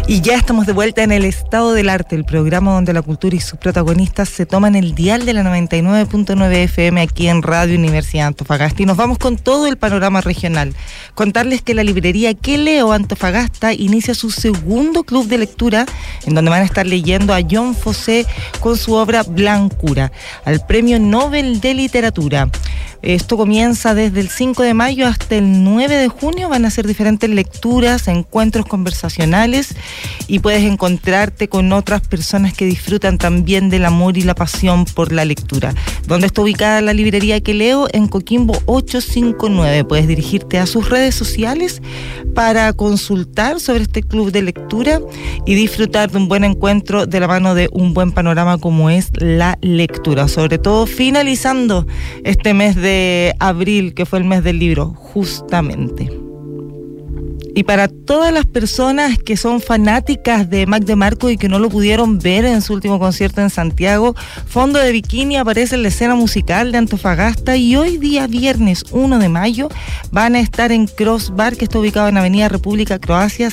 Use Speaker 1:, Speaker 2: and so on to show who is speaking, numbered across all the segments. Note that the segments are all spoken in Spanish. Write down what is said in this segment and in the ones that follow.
Speaker 1: Y ya estamos de vuelta en El Estado del Arte, el programa donde la cultura y sus protagonistas se toman el dial de la 99.9 FM aquí en Radio Universidad Antofagasta. Y nos vamos con todo el panorama regional. Contarles que la librería Que Leo Antofagasta inicia su segundo club de lectura, en donde van a estar leyendo a John Fosse con su obra Blancura, al Premio Nobel de Literatura. Esto comienza desde el 5 de mayo hasta el 9 de junio. Van a ser diferentes lecturas, encuentros conversacionales y puedes encontrarte con otras personas que disfrutan también del amor y la pasión por la lectura. ¿Dónde está ubicada la librería Que Leo? En Coquimbo 859. Puedes dirigirte a sus redes sociales para consultar sobre este club de lectura y disfrutar de un buen encuentro de la mano de un buen panorama como es la lectura. Sobre todo finalizando este mes de abril, que fue el mes del libro, justamente. Y para todas las personas que son fanáticas de Mac DeMarco y que no lo pudieron ver en su último concierto en Santiago, Fondo de Bikini aparece en la escena musical de Antofagasta y hoy día viernes 1 de mayo van a estar en Crossbar, que está ubicado en Avenida República Croacia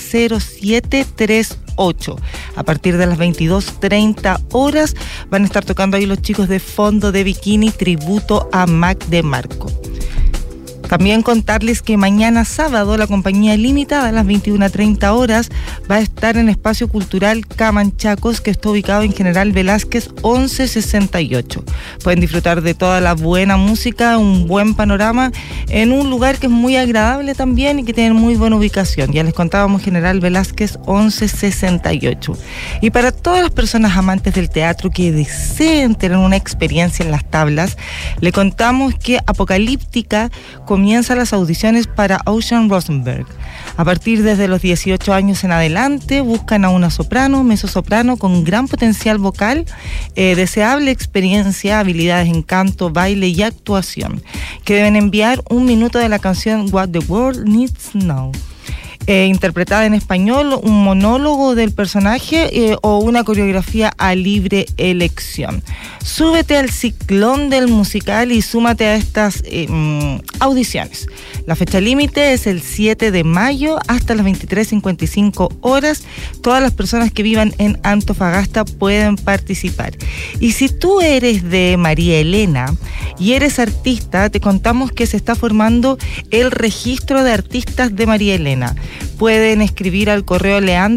Speaker 1: 0738. A partir de las 22:30 horas van a estar tocando ahí los chicos de Fondo de Bikini, tributo a Mac DeMarco. También contarles que mañana sábado la compañía limitada a las 21:30 horas va a estar en Espacio Cultural Camanchacos, que está ubicado en General Velázquez 1168. Pueden disfrutar de toda la buena música, un buen panorama, en un lugar que es muy agradable también y que tiene muy buena ubicación. Ya les contábamos, General Velázquez 1168. Y para todas las personas amantes del teatro que deseen tener una experiencia en las tablas, le contamos que Apocalíptica comienza las audiciones para Ocean Rosenberg. A partir desde los 18 años en adelante, buscan a una soprano, mezzosoprano con gran potencial vocal, deseable experiencia, habilidades en canto, baile y actuación, que deben enviar 1 minuto de la canción What the World Needs Now. Interpretada en español, un monólogo del personaje o una coreografía a libre elección. Súbete al ciclón del musical y súmate a estas audiciones. La fecha límite es el 7 de mayo hasta las 23:55 horas. Todas las personas que vivan en Antofagasta pueden participar. Y si tú eres de María Elena y eres artista, te contamos que se está formando el registro de artistas de María Elena. Pueden escribir al correo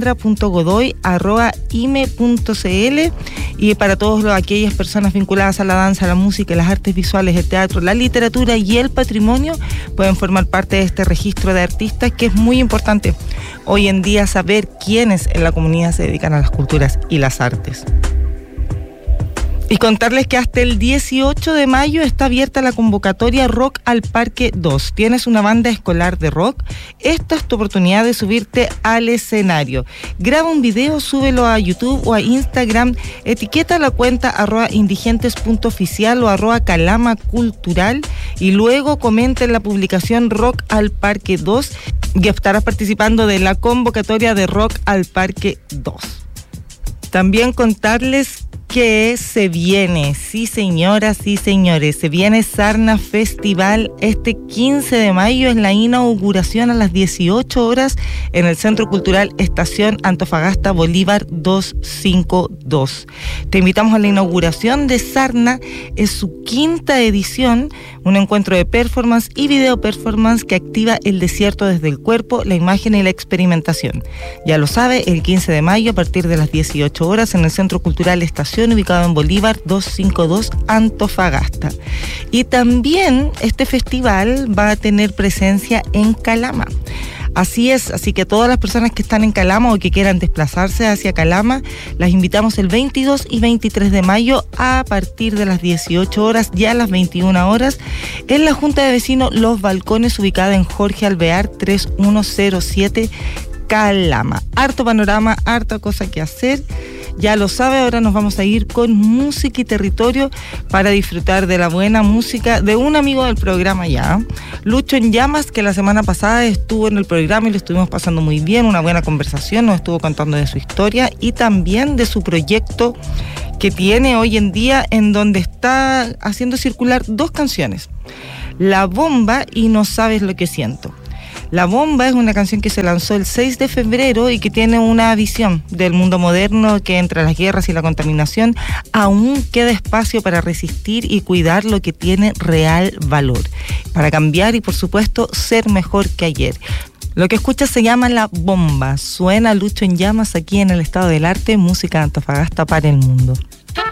Speaker 1: leandra.godoy@ime.cl y para todas aquellas personas vinculadas a la danza, la música, las artes visuales, el teatro, la literatura y el patrimonio pueden formar parte de este registro de artistas, que es muy importante hoy en día saber quiénes en la comunidad se dedican a las culturas y las artes. Y contarles que hasta el 18 de mayo está abierta la convocatoria Rock al Parque 2. ¿Tienes una banda escolar de rock? Esta es tu oportunidad de subirte al escenario. Graba un video, súbelo a YouTube o a Instagram, etiqueta la cuenta @indigentes.oficial o @calamacultural y luego comenta en la publicación Rock al Parque 2 y estarás participando de la convocatoria de Rock al Parque 2. También contarles que se viene, sí señoras, sí señores, se viene Sarna Festival este 15 de mayo, es la inauguración a las 18 horas en el Centro Cultural Estación Antofagasta Bolívar 252. Te invitamos a la inauguración de Sarna, es su 5ª edición, un encuentro de performance y video performance que activa el desierto desde el cuerpo, la imagen y la experimentación. Ya lo sabe, el 15 de mayo a partir de las 18 horas en el Centro Cultural Estación, ubicado en Bolívar 252 Antofagasta. Y también este festival va a tener presencia en Calama. Así es, así que todas las personas que están en Calama o que quieran desplazarse hacia Calama, las invitamos el 22 y 23 de mayo a partir de las 18 horas, ya a las 21 horas, en la Junta de Vecinos Los Balcones, ubicada en Jorge Alvear 3107 Calama. Harto panorama, harta cosa que hacer. Ya lo sabe, ahora nos vamos a ir con música y territorio para disfrutar de la buena música de un amigo del programa ya, Lucho en Llamas, que la semana pasada estuvo en el programa y lo estuvimos pasando muy bien, una buena conversación, nos estuvo contando de su historia y también de su proyecto que tiene hoy en día, en donde está haciendo circular 2 canciones, La Bomba y No Sabes Lo Que Siento. La Bomba es una canción que se lanzó el 6 de febrero y que tiene una visión del mundo moderno, que entre las guerras y la contaminación aún queda espacio para resistir y cuidar lo que tiene real valor, para cambiar y por supuesto ser mejor que ayer. Lo que escuchas se llama La Bomba. Suena Lucho en Llamas aquí en el Estado del Arte, música de Antofagasta para el mundo.